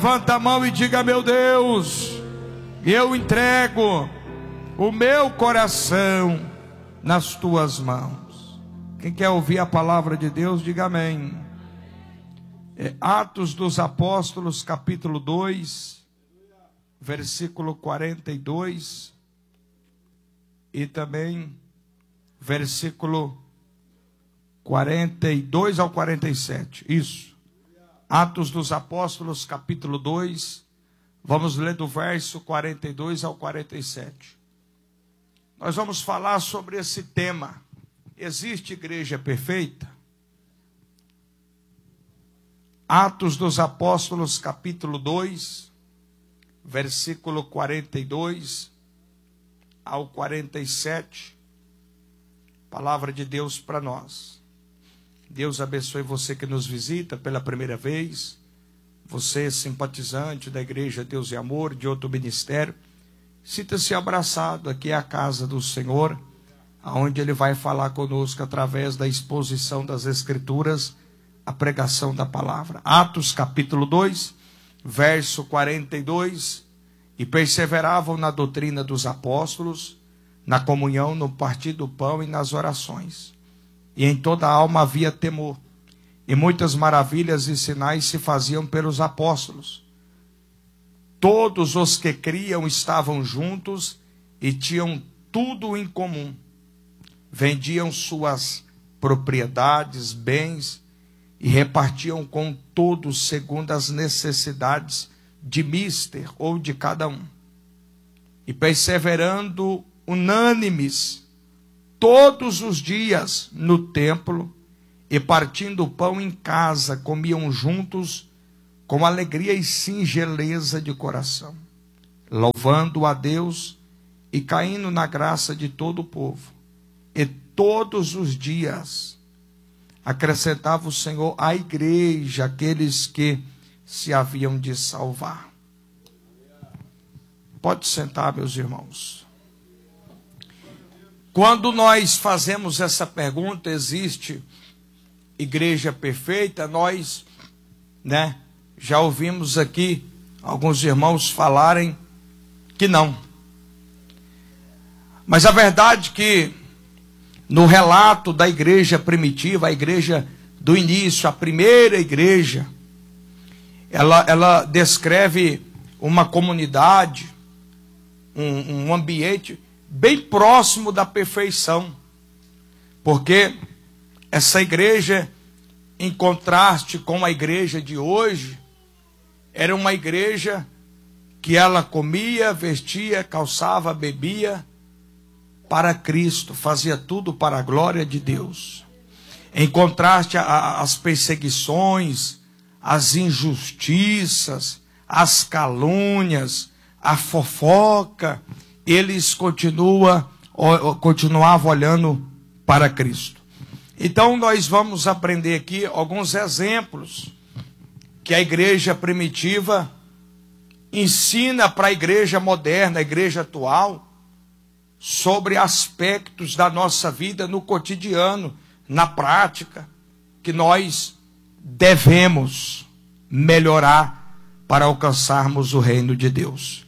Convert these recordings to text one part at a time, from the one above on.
Levanta a mão e diga: meu Deus, eu entrego o meu coração nas tuas mãos. Quem quer ouvir a palavra de Deus, diga amém. Atos dos Apóstolos, capítulo 2, versículo 42 e também versículo 42 ao 47. Isso. Atos dos Apóstolos, capítulo 2, vamos ler do verso 42 ao 47. Nós vamos falar sobre esse tema: existe igreja perfeita? Atos dos Apóstolos, capítulo 2, versículo 42 ao 47. Palavra de Deus para nós. Deus abençoe você que nos visita pela primeira vez, você simpatizante da Igreja Deus e Amor, de outro ministério. Sinta-se abraçado, aqui é a casa do Senhor, onde Ele vai falar conosco através da exposição das Escrituras, a pregação da palavra. Atos capítulo 2, verso 42, e perseveravam na doutrina dos apóstolos, na comunhão, no partir do pão e nas orações. E em toda a alma havia temor, e muitas maravilhas e sinais se faziam pelos apóstolos. Todos os que criam estavam juntos e tinham tudo em comum. Vendiam suas propriedades, bens, e repartiam com todos segundo as necessidades de mister ou de cada um. E perseverando unânimes todos os dias no templo, e partindo o pão em casa, comiam juntos com alegria e singeleza de coração, louvando a Deus e caindo na graça de todo o povo. E todos os dias acrescentava o Senhor à igreja aqueles que se haviam de salvar. Pode sentar, meus irmãos. Quando nós fazemos essa pergunta, existe igreja perfeita? Nós, já ouvimos aqui alguns irmãos falarem que não. Mas a verdade é que no relato da igreja primitiva, a igreja do início, a primeira igreja, ela descreve uma comunidade, um ambiente bem próximo da perfeição, porque essa igreja, em contraste com a igreja de hoje, era uma igreja que ela comia, vestia, calçava, bebia para Cristo, fazia tudo para a glória de Deus. Em contraste às perseguições, às injustiças, às calúnias, à fofoca, eles continuavam olhando para Cristo. Então nós vamos aprender aqui alguns exemplos que a igreja primitiva ensina para a igreja moderna, a igreja atual, sobre aspectos da nossa vida no cotidiano, na prática, que nós devemos melhorar para alcançarmos o reino de Deus.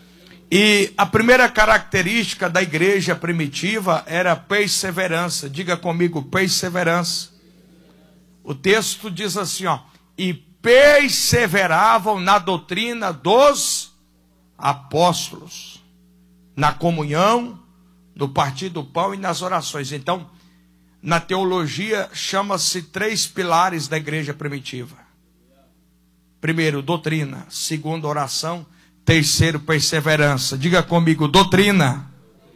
E a primeira característica da igreja primitiva era perseverança. Diga comigo, perseverança. O texto diz assim, e perseveravam na doutrina dos apóstolos, na comunhão, no partir do pão e nas orações. Então, na teologia, chama-se 3 pilares da igreja primitiva. Primeiro, doutrina. Segundo, oração. Terceiro, perseverança. Diga comigo, doutrina,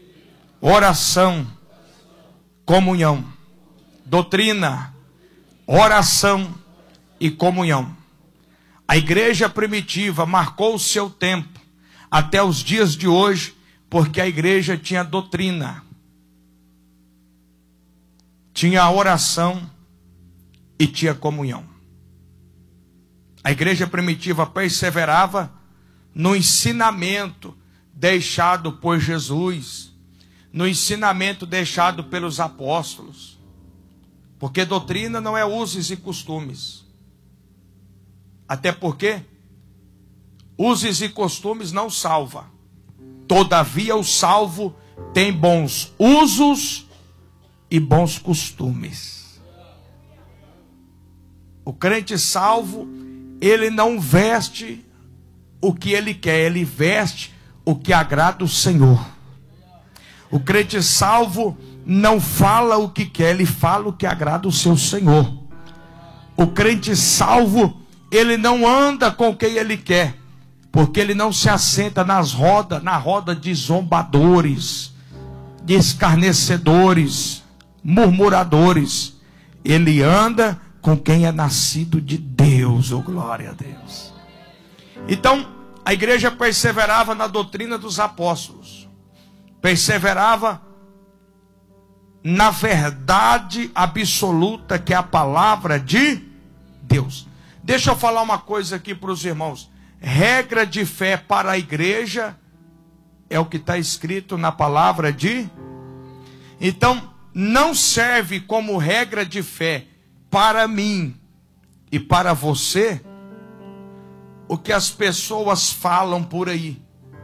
oração, comunhão. Doutrina, oração e comunhão. A igreja primitiva marcou o seu tempo até os dias de hoje, porque a igreja tinha doutrina, tinha oração e tinha comunhão. A igreja primitiva perseverava no ensinamento deixado por Jesus, no ensinamento deixado pelos apóstolos. Porque doutrina não é usos e costumes. Até porque Usos e costumes não salva. Todavia o salvo tem bons usos e bons costumes. O crente salvo, ele não veste o que ele quer, ele veste o que agrada o Senhor. O crente salvo não fala o que quer, ele fala o que agrada o seu Senhor. O crente salvo, ele não anda com quem ele quer, porque ele não se assenta na roda de zombadores, de escarnecedores, murmuradores. Ele anda com quem é nascido de Deus, oh glória a Deus. Então, a igreja perseverava na doutrina dos apóstolos, perseverava na verdade absoluta, que é a palavra de Deus. Deixa eu falar uma coisa aqui para os irmãos. Regra de fé para a igreja é o que está escrito na palavra de... Então, não serve como regra de fé para mim e para você o que as pessoas falam por aí.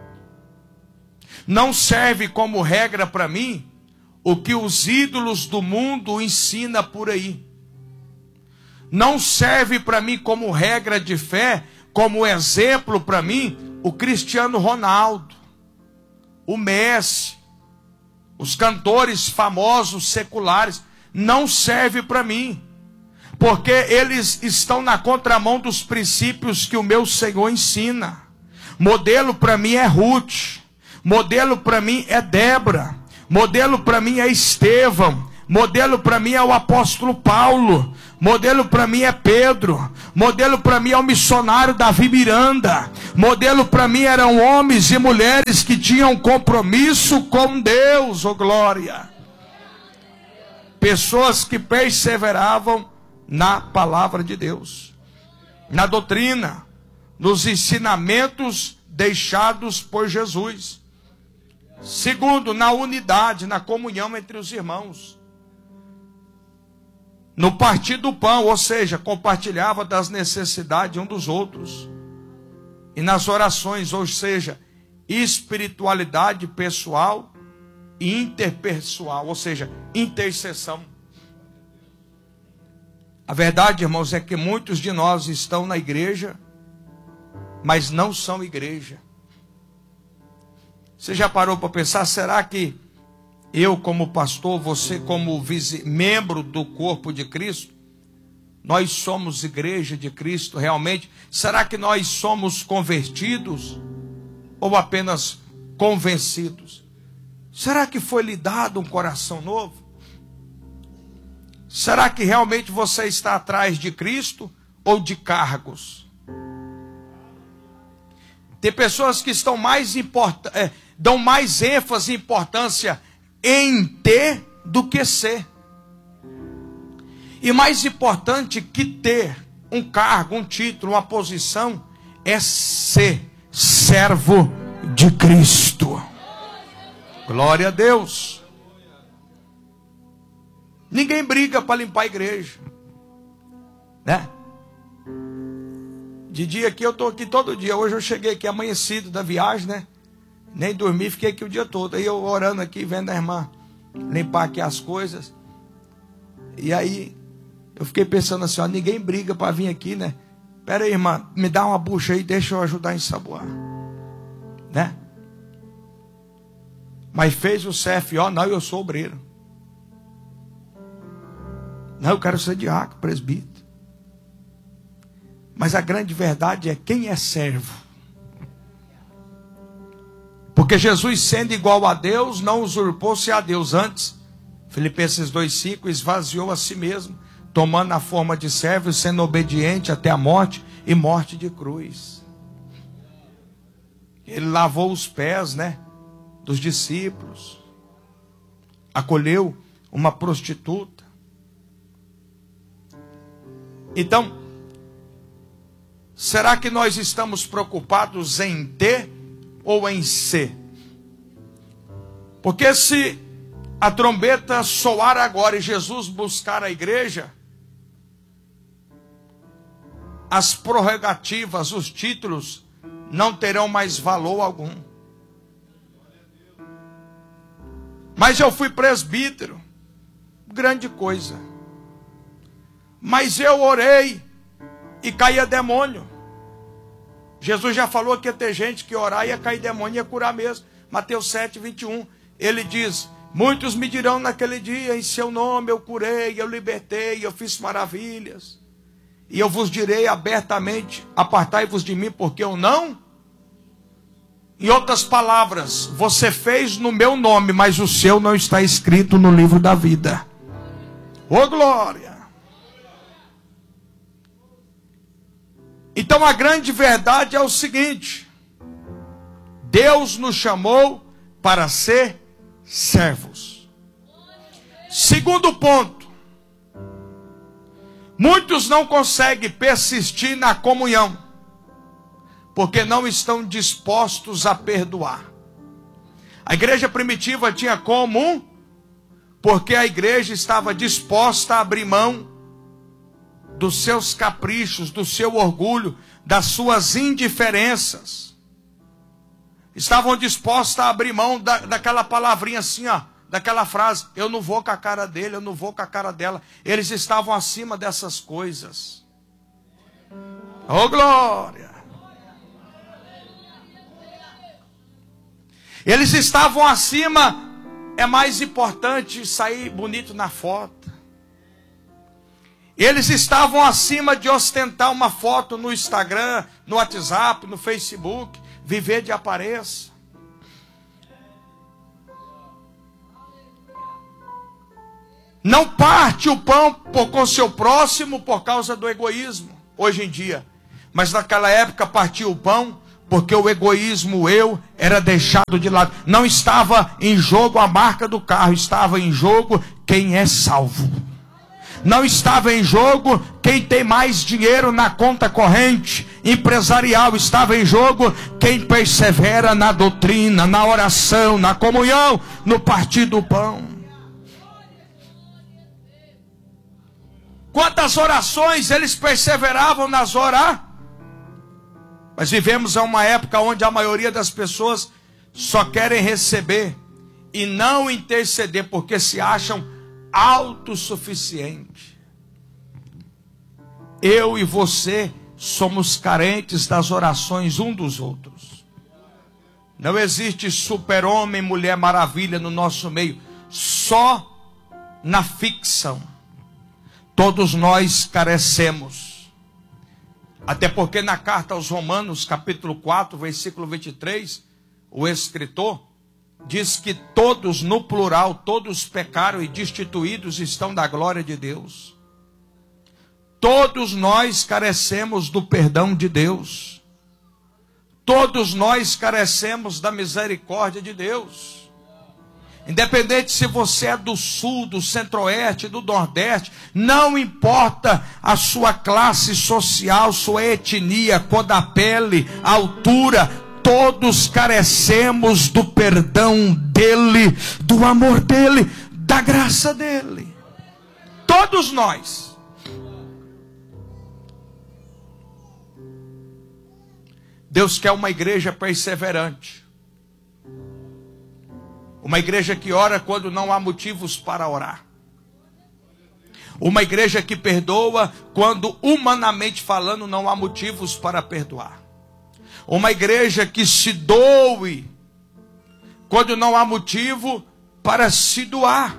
Não serve como regra para mim o que os ídolos do mundo ensinam por aí. Não serve para mim como regra de fé, como exemplo para mim, o Cristiano Ronaldo, o Messi, os cantores famosos seculares. Não serve para mim, porque eles estão na contramão dos princípios que o meu Senhor ensina. Modelo para mim é Ruth, modelo para mim é Débora, modelo para mim é Estevão, modelo para mim é o apóstolo Paulo, modelo para mim é Pedro, modelo para mim é o missionário Davi Miranda, modelo para mim eram homens e mulheres que tinham compromisso com Deus, oh glória. Pessoas que perseveravam na palavra de Deus, na doutrina, nos ensinamentos deixados por Jesus. Segundo, na unidade, na comunhão entre os irmãos. No partir do pão, ou seja, compartilhava das necessidades um dos outros. E nas orações, ou seja, espiritualidade pessoal e interpessoal, ou seja, intercessão. A verdade, irmãos, é que muitos de nós estão na igreja, mas não são igreja. Você já parou para pensar, será que eu como pastor, você como membro do corpo de Cristo, nós somos igreja de Cristo realmente? Será que nós somos convertidos ou apenas convencidos? Será que foi lhe dado um coração novo? Será que realmente você está atrás de Cristo ou de cargos? Tem pessoas que estão dão mais ênfase e importância em ter do que ser. E mais importante que ter um cargo, um título, uma posição, é ser servo de Cristo. Glória a Deus. Ninguém briga para limpar a igreja, né? De dia aqui, eu estou aqui todo dia. Hoje eu cheguei aqui amanhecido da viagem, né? Nem dormi, fiquei aqui o dia todo. Aí eu orando aqui, vendo a irmã limpar aqui as coisas. E aí eu fiquei pensando assim, ó, ninguém briga para vir aqui, né? Pera aí, irmã, me dá uma bucha aí, deixa eu ajudar a ensaboar, né? Mas fez o CFO, não, eu sou obreiro. Não, eu quero ser diácono, presbítero. Mas a grande verdade é quem é servo. Porque Jesus, sendo igual a Deus, não usurpou-se a Deus. Antes, Filipenses 2,5, esvaziou a si mesmo, tomando a forma de servo, sendo obediente até a morte e morte de cruz. Ele lavou os pés, né, dos discípulos. Acolheu uma prostituta. Então, será que nós estamos preocupados em ter ou em ser? Porque se a trombeta soar agora e Jesus buscar a igreja, as prerrogativas, os títulos não terão mais valor algum. Mas eu fui presbítero, grande coisa. Mas eu orei e caía demônio. Jesus já falou que ia ter gente que orar e ia cair demônio e ia curar mesmo. Mateus 7, 21. Ele diz: muitos me dirão naquele dia, em seu nome eu curei, eu libertei, eu fiz maravilhas. E eu vos direi abertamente: apartai-vos de mim, porque eu não. Em outras palavras, você fez no meu nome, mas o seu não está escrito no livro da vida. Ô glória! Então a grande verdade é o seguinte: Deus nos chamou para ser servos. Segundo ponto, muitos não conseguem persistir na comunhão, porque não estão dispostos a perdoar. A igreja primitiva tinha como? Porque a igreja estava disposta a abrir mão dos seus caprichos, do seu orgulho, das suas indiferenças. Estavam dispostos a abrir mão daquela palavrinha assim, ó, daquela frase: eu não vou com a cara dele, eu não vou com a cara dela. Eles estavam acima dessas coisas. Oh glória! Eles estavam acima. É mais importante sair bonito na foto. Eles estavam acima de ostentar uma foto no Instagram, no WhatsApp, no Facebook, viver de aparência. Não parte o pão com seu próximo por causa do egoísmo, hoje em dia. Mas naquela época partia o pão porque o egoísmo, o eu, era deixado de lado. Não estava em jogo a marca do carro, estava em jogo quem é salvo. Não estava em jogo quem tem mais dinheiro na conta corrente empresarial. Estava em jogo quem persevera na doutrina, na oração, na comunhão, no partir do pão. Quantas orações eles perseveravam nas orações? Mas vivemos uma época onde a maioria das pessoas só querem receber e não interceder, porque se acham autossuficientes. Eu e você somos carentes das orações um dos outros. Não existe super-homem, mulher maravilha no nosso meio, só na ficção. Todos nós carecemos. Até porque na carta aos Romanos, capítulo 4, versículo 23, o escritor diz que todos, no plural, todos pecaram e destituídos estão da glória de Deus. Todos nós carecemos do perdão de Deus. Todos nós carecemos da misericórdia de Deus. Independente se você é do sul, do centro-oeste, do nordeste, não importa a sua classe social, sua etnia, cor da pele, altura, todos carecemos do perdão dele, do amor dele, da graça dele. Todos nós. Deus quer uma igreja perseverante. Uma igreja que ora quando não há motivos para orar. Uma igreja que perdoa quando, humanamente falando, não há motivos para perdoar. Uma igreja que se doe quando não há motivo para se doar.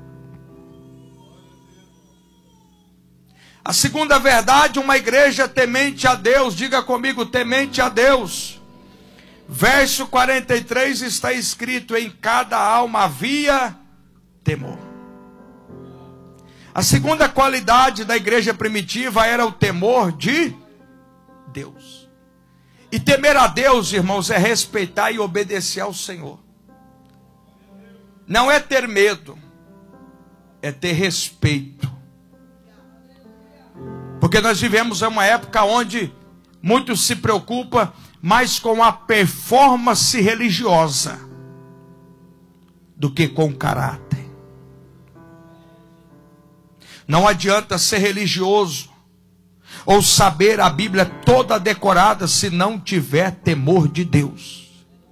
A segunda verdade, uma igreja temente a Deus. Diga comigo, temente a Deus. Verso 43 está escrito: em cada alma havia temor. A segunda qualidade da igreja primitiva era o temor de Deus. E temer a Deus, irmãos, é respeitar e obedecer ao Senhor. Não é ter medo, é ter respeito. Porque nós vivemos em uma época onde muitos se preocupam mais com a performance religiosa do que com o caráter. Não adianta ser religioso, ou saber a Bíblia toda decorada se não tiver temor de Deus.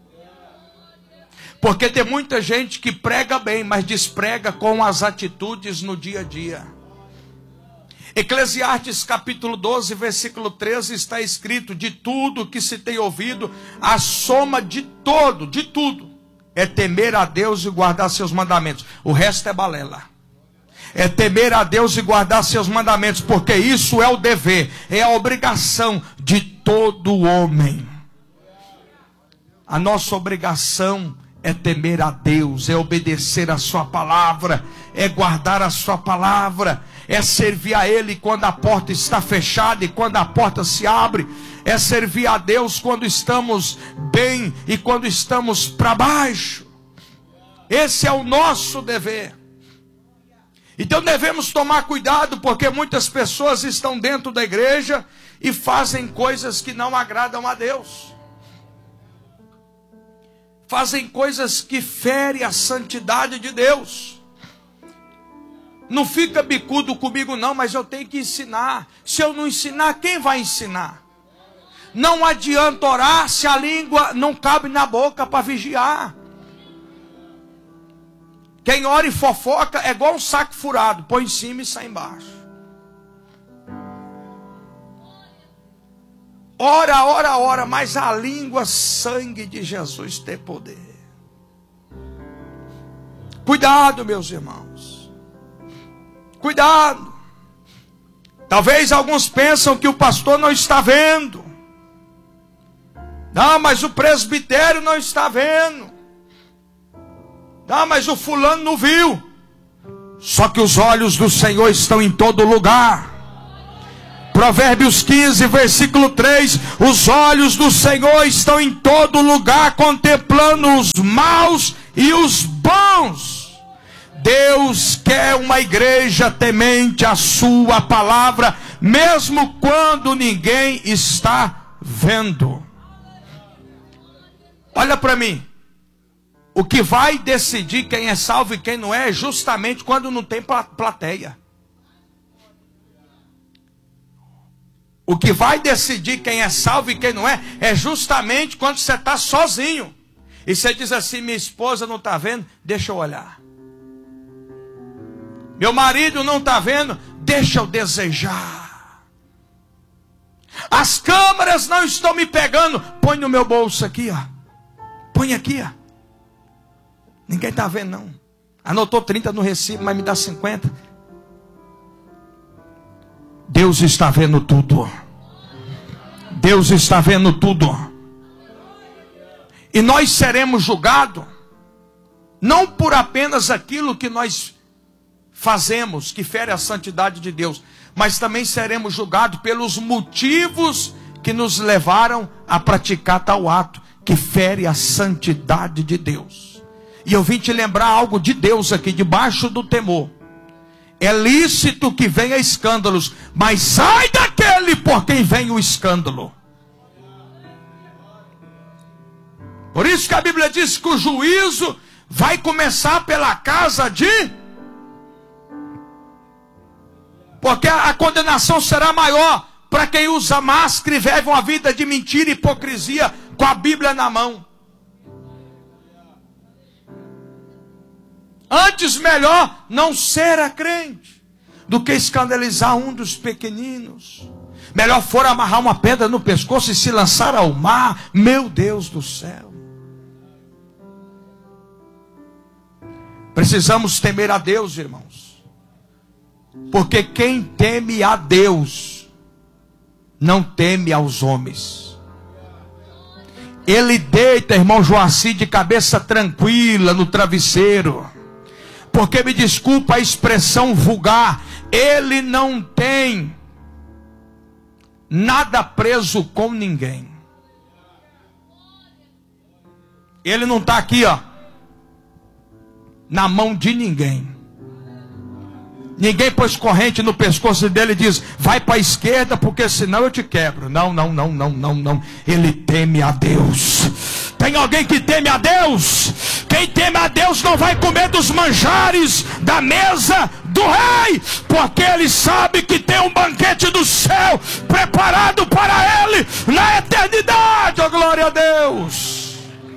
Porque tem muita gente que prega bem, mas desprega com as atitudes no dia a dia. Eclesiastes capítulo 12, versículo 13 está escrito: de tudo que se tem ouvido, a soma de tudo, é temer a Deus e guardar seus mandamentos. O resto é balela. É temer a Deus e guardar seus mandamentos, porque isso é o dever, é a obrigação de todo homem. A nossa obrigação é temer a Deus, é obedecer a sua palavra, é guardar a sua palavra, é servir a Ele quando a porta está fechada e quando a porta se abre, é servir a Deus quando estamos bem e quando estamos para baixo. Esse é o nosso dever. Então devemos tomar cuidado, porque muitas pessoas estão dentro da igreja e fazem coisas que não agradam a Deus. Fazem coisas que ferem a santidade de Deus. Não fica bicudo comigo não, mas eu tenho que ensinar. Se eu não ensinar, quem vai ensinar? Não adianta orar se a língua não cabe na boca para vigiar. Quem ora e fofoca é igual um saco furado, põe em cima e sai embaixo. Ora, mas a língua, sangue de Jesus tem poder. Cuidado, meus irmãos. Cuidado. Talvez alguns pensam que o pastor não está vendo. Não, mas o presbitério não está vendo. Não, mas o fulano não viu. Só que os olhos do Senhor estão em todo lugar. Provérbios 15, versículo 3. Os olhos do Senhor estão em todo lugar, contemplando os maus e os bons. Deus quer uma igreja temente à sua palavra, mesmo quando ninguém está vendo. Olha para mim. O que vai decidir quem é salvo e quem não é justamente quando não tem plateia. O que vai decidir quem é salvo e quem não é justamente quando você está sozinho. E você diz assim: minha esposa não está vendo, deixa eu olhar. Meu marido não está vendo, deixa eu desejar. As câmeras não estão me pegando, põe no meu bolso aqui, ó. Põe aqui, ó. Ninguém está vendo não. Anotou 30 no recibo, mas me dá 50. Deus está vendo tudo. Deus está vendo tudo. E nós seremos julgados não por apenas aquilo que nós fazemos, que fere a santidade de Deus, mas também seremos julgados pelos motivos que nos levaram a praticar tal ato, que fere a santidade de Deus. E eu vim te lembrar algo de Deus aqui, debaixo do temor. É lícito que venha escândalos, mas sai daquele por quem vem o escândalo. Por isso que a Bíblia diz que o juízo vai começar pela casa de... Porque a condenação será maior para quem usa máscara e vive uma vida de mentira e hipocrisia com a Bíblia na mão. Antes melhor não ser a crente do que escandalizar um dos pequeninos. Melhor for amarrar uma pedra no pescoço e se lançar ao mar. Meu Deus do céu. Precisamos temer a Deus, irmãos. Porque quem teme a Deus não teme aos homens. Ele deita, irmão Joacir, de cabeça tranquila no travesseiro. Porque, me desculpa a expressão vulgar, ele não tem nada preso com ninguém. Ele não está aqui, ó, na mão de ninguém. Ninguém pôs corrente no pescoço dele e diz: vai para a esquerda porque senão eu te quebro. Não. Ele teme a Deus. Tem alguém que teme a Deus? Quem teme a Deus não vai comer dos manjares da mesa do rei, porque ele sabe que tem um banquete do céu preparado para ele na eternidade. Oh, glória a Deus!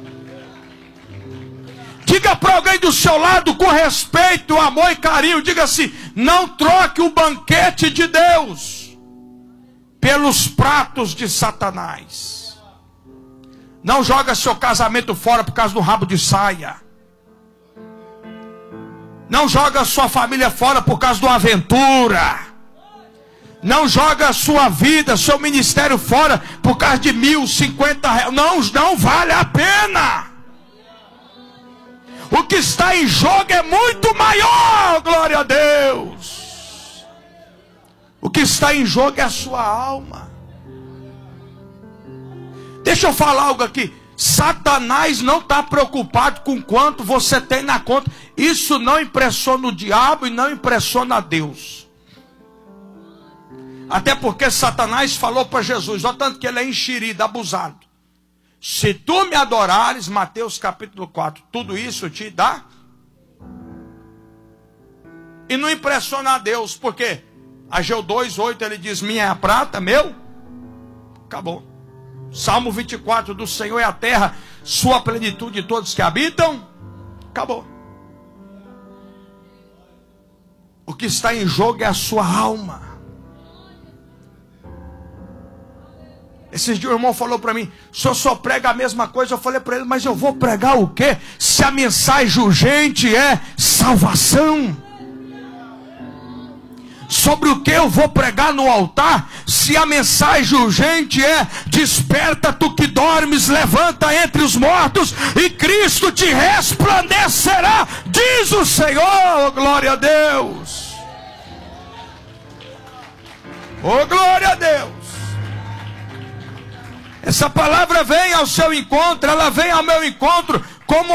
Diga para alguém do seu lado com respeito, amor e carinho, diga assim: não troque o banquete de Deus pelos pratos de Satanás. Não joga seu casamento fora por causa do rabo de saia. Não joga sua família fora por causa de uma aventura. Não joga sua vida, seu ministério fora por causa de R$1.050. Não vale a pena. O que está em jogo é muito maior, glória a Deus. O que está em jogo é a sua alma. Deixa eu falar algo aqui. Satanás não está preocupado com quanto você tem na conta. Isso não impressiona o diabo e não impressiona a Deus. Até porque Satanás falou para Jesus, olha tanto que ele é enxerido, abusado. Se tu me adorares, Mateus capítulo 4, tudo isso te dá. E não impressiona a Deus, porque Ageu 2:8 ele diz, minha é a prata, meu. Acabou. Salmo 24, do Senhor é a terra, sua plenitude de todos que habitam. Acabou. O que está em jogo é a sua alma. Esses dias o irmão falou para mim, o senhor só prega a mesma coisa. Eu falei para ele, mas eu vou pregar o quê? Se a mensagem urgente é salvação. Sobre o que eu vou pregar no altar, se a mensagem urgente é desperta tu que dormes, levanta entre os mortos e Cristo te resplandecerá, diz o Senhor. Oh, glória a Deus. Oh, glória a Deus. Essa palavra vem ao seu encontro, ela vem ao meu encontro como